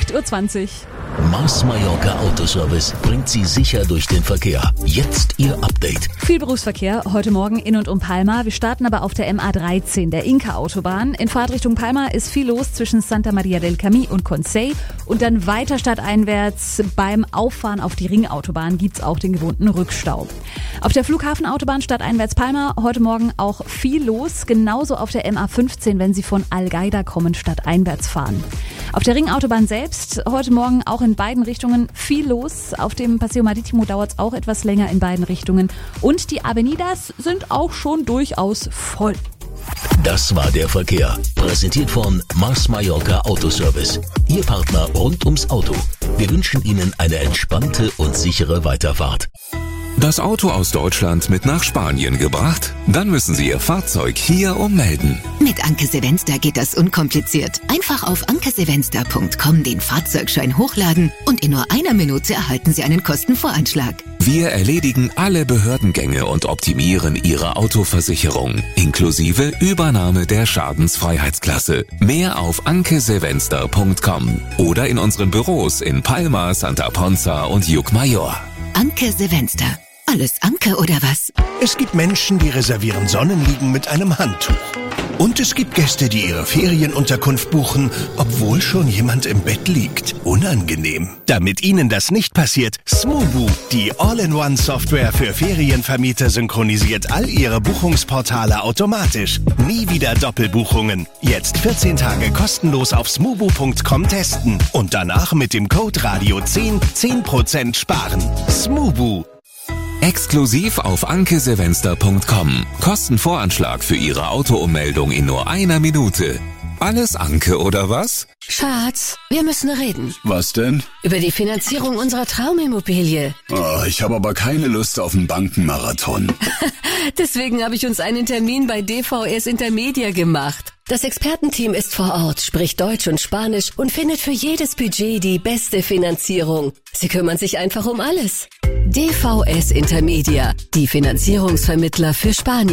8:20 Uhr. Mars Mallorca Autoservice bringt Sie sicher durch den Verkehr. Jetzt Ihr Update. Viel Berufsverkehr heute Morgen in und um Palma. Wir starten aber auf der MA13, der Inka-Autobahn. In Fahrtrichtung Palma ist viel los zwischen Santa Maria del Camí und Consell. Und dann weiter stadteinwärts beim Auffahren auf die Ringautobahn gibt's auch den gewohnten Rückstau. Auf der Flughafenautobahn stadteinwärts Palma heute Morgen auch viel los. Genauso auf der MA15, wenn Sie von Algaida kommen, stadteinwärts fahren. Auf der Ringautobahn selbst heute Morgen auch in beiden Richtungen viel los. Auf dem Paseo Marítimo dauert es auch etwas länger in beiden Richtungen. Und die Avenidas sind auch schon durchaus voll. Das war der Verkehr. Präsentiert von Mars Mallorca Autoservice. Ihr Partner rund ums Auto. Wir wünschen Ihnen eine entspannte und sichere Weiterfahrt. Das Auto aus Deutschland mit nach Spanien gebracht? Dann müssen Sie Ihr Fahrzeug hier ummelden. Mit Anke Sevenster geht das unkompliziert. Einfach auf ankesevenster.com den Fahrzeugschein hochladen und in nur einer Minute erhalten Sie einen Kostenvoranschlag. Wir erledigen alle Behördengänge und optimieren Ihre Autoversicherung, inklusive Übernahme der Schadensfreiheitsklasse. Mehr auf ankesevenster.com oder in unseren Büros in Palma, Santa Ponza und Llucmajor. Anke Sevenster. Alles Anke oder was? Es gibt Menschen, die reservieren Sonnenliegen mit einem Handtuch. Und es gibt Gäste, die ihre Ferienunterkunft buchen, obwohl schon jemand im Bett liegt. Unangenehm. Damit Ihnen das nicht passiert, Smoobu, die All-in-One-Software für Ferienvermieter, synchronisiert all Ihre Buchungsportale automatisch. Nie wieder Doppelbuchungen. Jetzt 14 Tage kostenlos auf smoobu.com testen und danach mit dem Code Radio10 10% sparen. Smoobu. Exklusiv auf ankesevenster.com. Kostenvoranschlag für Ihre Autoummeldung in nur einer Minute. Alles Anke oder was? Schatz, wir müssen reden. Was denn? Über die Finanzierung unserer Traumimmobilie. Oh, ich habe aber keine Lust auf einen Bankenmarathon. Deswegen habe ich uns einen Termin bei DVS Intermedia gemacht. Das Expertenteam ist vor Ort, spricht Deutsch und Spanisch und findet für jedes Budget die beste Finanzierung. Sie kümmern sich einfach um alles. DVS Intermedia, die Finanzierungsvermittler für Spanien.